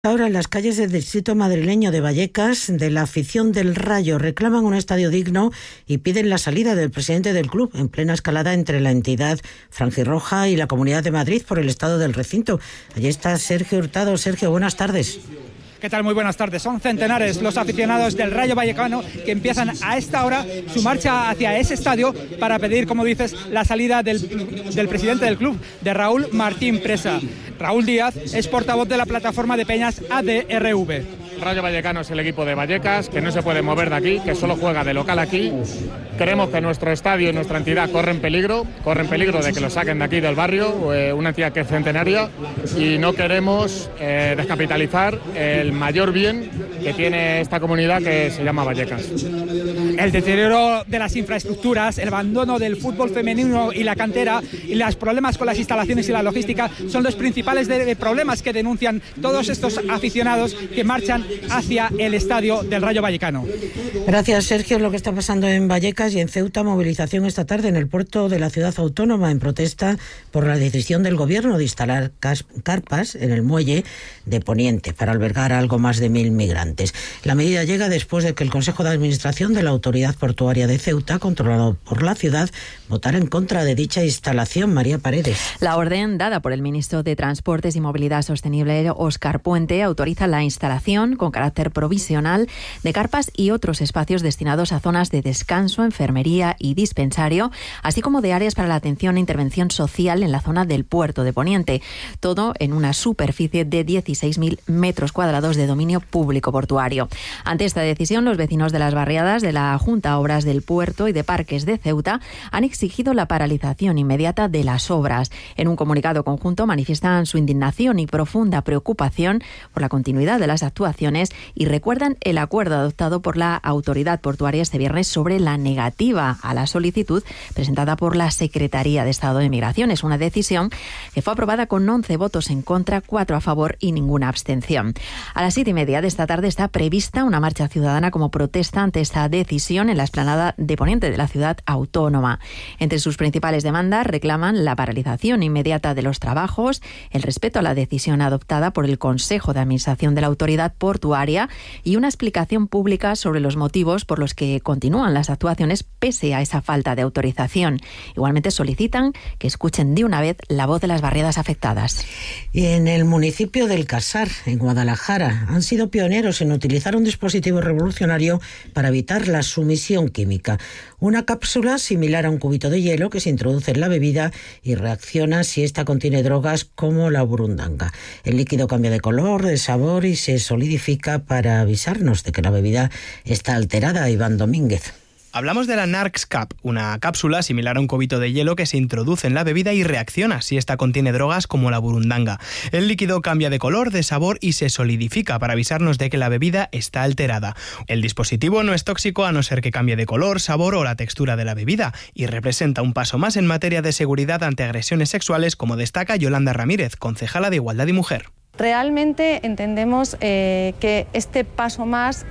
Ahora en las calles del distrito madrileño de Vallecas, de la afición del Rayo, reclaman un estadio digno y piden la salida del presidente del club, en plena escalada entre la entidad franjirroja y la Comunidad de Madrid por el estado del recinto. Allí está Sergio Hurtado. Sergio, buenas tardes. ¿Qué tal? Muy buenas tardes. Son centenares los aficionados del Rayo Vallecano que empiezan a esta hora su marcha hacia ese estadio para pedir, como dices, la salida del presidente del club, de Raúl Martín Presa. Raúl Díaz es portavoz de la plataforma de peñas ADRV. El Rayo Vallecano es el equipo de Vallecas, que no se puede mover de aquí, que solo juega de local aquí. Creemos que nuestro estadio y nuestra entidad corren peligro de que lo saquen de aquí del barrio, una entidad que es centenaria, y no queremos descapitalizar el mayor bien que tiene esta comunidad, que se llama Vallecas. El deterioro de las infraestructuras, el abandono del fútbol femenino y la cantera y los problemas con las instalaciones y la logística son los principales problemas que denuncian todos estos aficionados que marchan hacia el estadio del Rayo Vallecano. Gracias, Sergio. Lo que está pasando en Vallecas y en Ceuta, movilización esta tarde en el puerto de la ciudad autónoma en protesta por la decisión del gobierno de instalar carpas en el muelle de Poniente para albergar a algo más de 1.000 migrantes. La medida llega después de que el Consejo de Administración de la Autoridad Portuaria de Ceuta, controlado por la ciudad, votara en contra de dicha instalación. María Paredes. La orden dada por el ministro de Transportes y Movilidad Sostenible, Óscar Puente, autoriza la instalación con carácter provisional de carpas y otros espacios destinados a zonas de descanso, enfermería y dispensario, así como de áreas para la atención e intervención social en la zona del puerto de Poniente. Todo en una superficie de 16.000 metros cuadrados de dominio público portuario. Ante esta decisión, los vecinos de las barriadas de la Junta Obras del Puerto y de Parques de Ceuta han exigido la paralización inmediata de las obras. En un comunicado conjunto manifiestan su indignación y profunda preocupación por la continuidad de las actuaciones y recuerdan el acuerdo adoptado por la autoridad portuaria este viernes sobre la negativa a la solicitud presentada por la Secretaría de Estado de Migraciones, una decisión que fue aprobada con 11 votos en contra, 4 a favor y ninguna abstención. A las 7:30 de esta tarde está prevista una marcha ciudadana como protesta ante esta decisión en la explanada de Poniente de la ciudad autónoma. Entre sus principales demandas reclaman la paralización inmediata de los trabajos, el respeto a la decisión adoptada por el Consejo de Administración de la Autoridad Portuaria y una explicación pública sobre los motivos por los que continúan las actuaciones pese a esa falta de autorización. Igualmente solicitan que escuchen de una vez la voz de las barriadas afectadas. Y en el municipio del Casar, en Guadalajara, han sido pioneros en utilizar un dispositivo revolucionario para evitar la sumisión química. Una cápsula similar a un cubito de hielo que se introduce en la bebida y reacciona si esta contiene drogas como la burundanga. El líquido cambia de color, de sabor y se solidifica para avisarnos de que la bebida está alterada. Iván Domínguez. Hablamos de la NarxCap, una cápsula similar a un cubito de hielo que se introduce en la bebida y reacciona si esta contiene drogas como la burundanga. El líquido cambia de color, de sabor y se solidifica para avisarnos de que la bebida está alterada. El dispositivo no es tóxico a no ser que cambie de color, sabor o la textura de la bebida y representa un paso más en materia de seguridad ante agresiones sexuales, como destaca Yolanda Ramírez, concejala de Igualdad y Mujer. Realmente entendemos que este paso más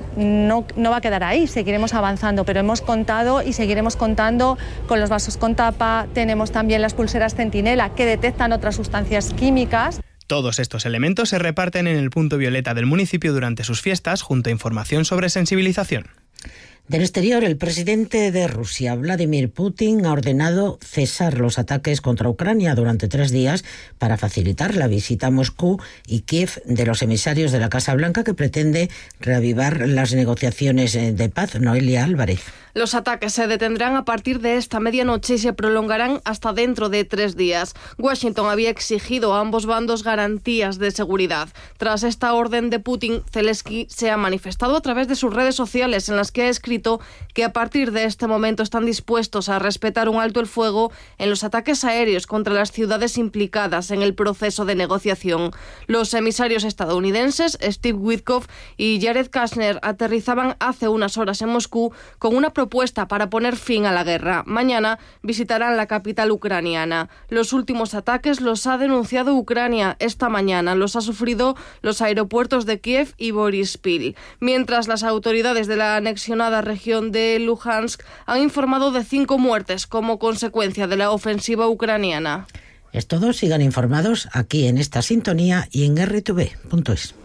no va a quedar ahí, seguiremos avanzando, pero hemos contado y seguiremos contando con los vasos con tapa, tenemos también las pulseras Centinela que detectan otras sustancias químicas. Todos estos elementos se reparten en el punto violeta del municipio durante sus fiestas, junto a información sobre sensibilización. Del exterior, el presidente de Rusia, Vladimir Putin, ha ordenado cesar los ataques contra Ucrania durante 3 días para facilitar la visita a Moscú y Kiev de los emisarios de la Casa Blanca, que pretende reavivar las negociaciones de paz. Noelia Álvarez. Los ataques se detendrán a partir de esta medianoche y se prolongarán hasta dentro de 3 días. Washington había exigido a ambos bandos garantías de seguridad. Tras esta orden de Putin, Zelensky se ha manifestado a través de sus redes sociales, en las que ha escrito que a partir de este momento están dispuestos a respetar un alto el fuego en los ataques aéreos contra las ciudades implicadas en el proceso de negociación. Los emisarios estadounidenses Steve Witkoff y Jared Kushner aterrizaban hace unas horas en Moscú con una propuesta para poner fin a la guerra. Mañana visitarán la capital ucraniana. Los últimos ataques los ha denunciado Ucrania. Esta mañana los ha sufrido los aeropuertos de Kiev y Boryspil, mientras las autoridades de la anexionada región de Luhansk han informado de 5 muertes como consecuencia de la ofensiva ucraniana. Es todo, sigan informados aquí en esta sintonía y en rtv.es.